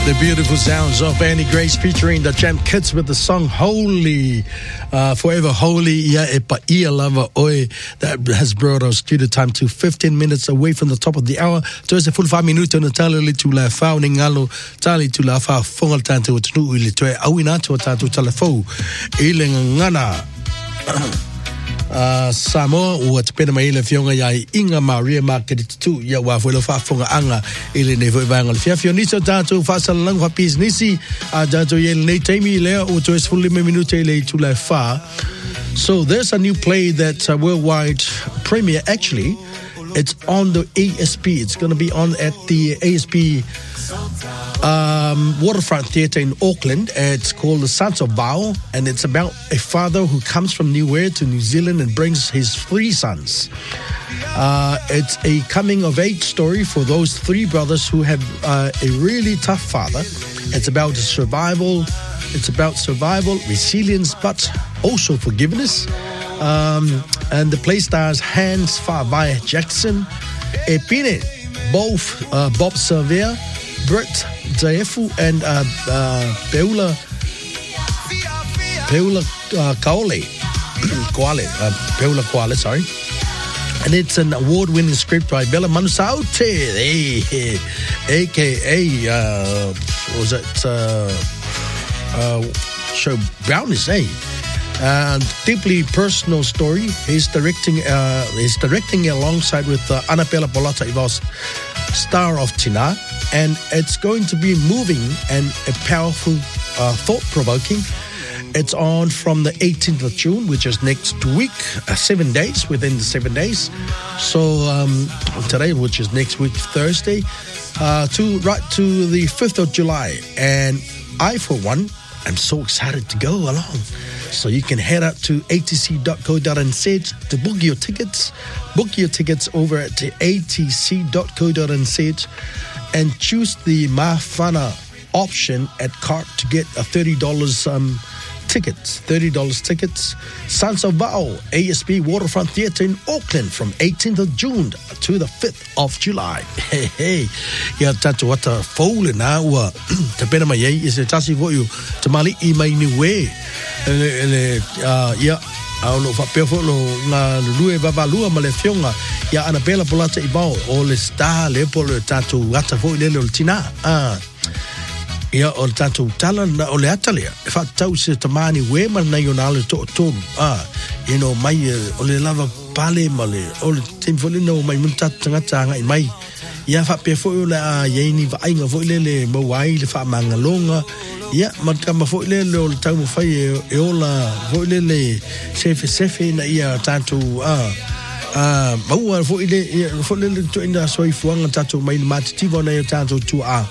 The beautiful sounds of Annie Grace featuring the Champ Kids with the song Holy, Forever Holy, Ia e pa ia lava oi. That has brought us to the time to 15 minutes away from the top of the hour. Toes e full 5 minuto na talo li tu la fau ni ngalo, tali tu la fau fongal tanto tunu ili toe awina to tanto telefo. Ile ngana. Samoa ua te pena mai le fionga iai Inga Maria Marketitu ia wa fuelo whaafonga anga ili ne fo ibanga le fia niso tātou whaasala langu hapis nisi a tātou iele nei teimi lea o toes fulli me minute le tu le wha. So there's a new play that's a worldwide premiere actually. It's on the ASP. It's going to be on at the ASP Waterfront Theatre in Auckland. It's called The Sons of Bao, and it's about a father who comes from Niue to New Zealand and brings his 3 sons. It's a coming-of-age story for those 3 brothers who have a really tough father. It's about survival. It's about survival, resilience, but also forgiveness. And the play stars Hans Fawai Jackson, Epine, both Bob Servier, Brett Zaefu, and Peula Koale, sorry. And it's an award-winning script by Bella Manusaute, a.k.a. was it Show Brownies, deeply personal story. He's directing alongside with Annabella Bolata Ivos, star of Tina, and it's going to be moving and a powerful, thought-provoking. It's on from the 18th of June, which is next week, 7 days, within the 7 days. So today, which is next week, Thursday, right to the 5th of July. And I, for one, am so excited to go along. So you can head out to atc.co.nz to book your tickets. Book your tickets over at atc.co.nz and choose the Mafana option at cart to get a $30 tickets. $30 tickets. Sons of Bao, ASP Waterfront Theatre in Auckland from 18th of June to the 5th of July. Hey. Ia tatu wata faule na ua te pena mai ei is e tasi vo you te mali I mai ni we. Ia auno whapea lo ngā lue babalua ma le fionga ia Annabella Bolata Ibao o le star le polo tatu wata fo le le tina. Ia o tātou tala na o le atalea. E whātau se tamani we ma na iona le to tonu. Mai o le lava pale ma le o le temfolina o mai muntatu tangata ngai mai. Ia whapea fo le a yeini vainga fo le mawai le whamangalonga. Ia matkama fo le o le tau mawhai e ola fo le sefe na ia tātou maua fo le to ina soifuanga tātou mai matitivo na ia tātou tua